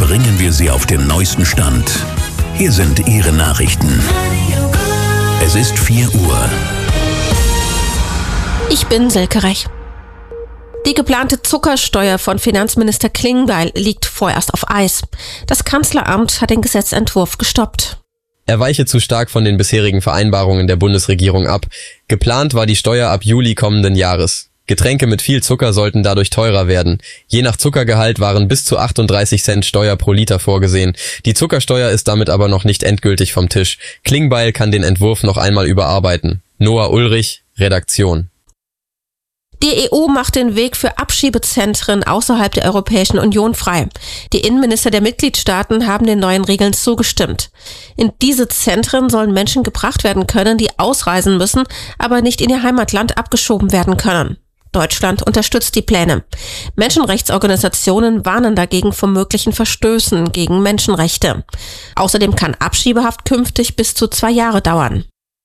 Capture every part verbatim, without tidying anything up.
bringen wir Sie auf den neuesten Stand. Hier sind Ihre Nachrichten. Es ist vier Uhr. Ich bin Silke Rech. Die geplante Zuckersteuer von Finanzminister Klingbeil liegt vorerst auf Eis. Das Kanzleramt hat den Gesetzentwurf gestoppt. Er weiche zu stark von den bisherigen Vereinbarungen der Bundesregierung ab. Geplant war die Steuer ab Juli kommenden Jahres. Getränke mit viel Zucker sollten dadurch teurer werden. Je nach Zuckergehalt waren bis zu achtunddreißig Cent Steuer pro Liter vorgesehen. Die Zuckersteuer ist damit aber noch nicht endgültig vom Tisch. Klingbeil kann den Entwurf noch einmal überarbeiten. Noah Ulrich, Redaktion. Die E U macht den Weg für Abschiebezentren außerhalb der Europäischen Union frei. Die Innenminister der Mitgliedstaaten haben den neuen Regeln zugestimmt. In diese Zentren sollen Menschen gebracht werden können, die ausreisen müssen, aber nicht in ihr Heimatland abgeschoben werden können. Deutschland unterstützt die Pläne. Menschenrechtsorganisationen warnen dagegen vor möglichen Verstößen gegen Menschenrechte. Außerdem kann Abschiebehaft künftig bis zu zwei Jahre dauern.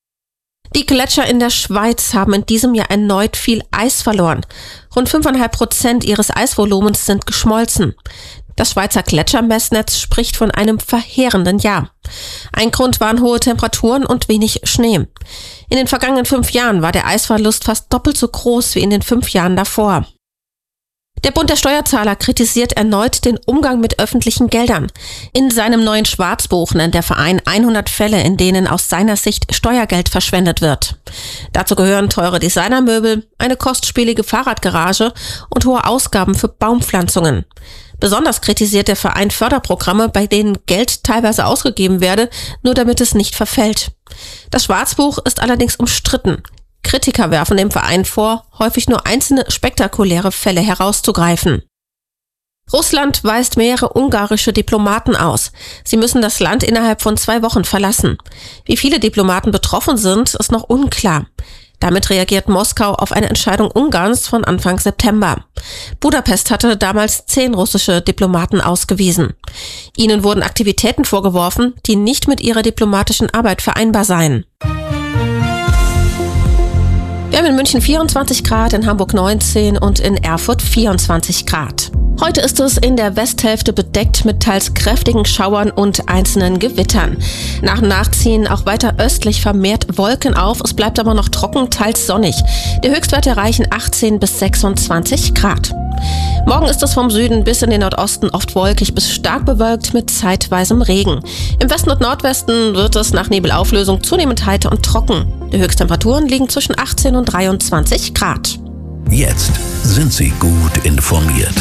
Die Gletscher in der Schweiz haben in diesem Jahr erneut viel Eis verloren. Rund fünfeinhalb Prozent ihres Eisvolumens sind geschmolzen. Das Schweizer Gletschermessnetz spricht von einem verheerenden Jahr. Ein Grund waren hohe Temperaturen und wenig Schnee. In den vergangenen fünf Jahren war der Eisverlust fast doppelt so groß wie in den fünf Jahren davor. Der Bund der Steuerzahler kritisiert erneut den Umgang mit öffentlichen Geldern. In seinem neuen Schwarzbuch nennt der Verein hundert Fälle, in denen aus seiner Sicht Steuergeld verschwendet wird. Dazu gehören teure Designermöbel, eine kostspielige Fahrradgarage und hohe Ausgaben für Baumpflanzungen. Besonders kritisiert der Verein Förderprogramme, bei denen Geld teilweise ausgegeben werde, nur damit es nicht verfällt. Das Schwarzbuch ist allerdings umstritten. Kritiker werfen dem Verein vor, häufig nur einzelne spektakuläre Fälle herauszugreifen. Russland weist mehrere ungarische Diplomaten aus. Sie müssen das Land innerhalb von zwei Wochen verlassen. Wie viele Diplomaten betroffen sind, ist noch unklar. Damit reagiert Moskau auf eine Entscheidung Ungarns von Anfang September. Budapest hatte damals zehn russische Diplomaten ausgewiesen. Ihnen wurden Aktivitäten vorgeworfen, die nicht mit ihrer diplomatischen Arbeit vereinbar seien. Wir haben in München vierundzwanzig Grad, in Hamburg neunzehn und in Erfurt vierundzwanzig Grad. Heute ist es in der Westhälfte bedeckt mit teils kräftigen Schauern und einzelnen Gewittern. Nach und nach ziehen auch weiter östlich vermehrt Wolken auf. Es bleibt aber noch trocken, teils sonnig. Die Höchstwerte erreichen achtzehn bis sechsundzwanzig Grad. Morgen ist es vom Süden bis in den Nordosten oft wolkig bis stark bewölkt mit zeitweisem Regen. Im Westen und Nordwesten wird es nach Nebelauflösung zunehmend heiter und trocken. Die Höchsttemperaturen liegen zwischen achtzehn und dreiundzwanzig Grad. Jetzt sind Sie gut informiert.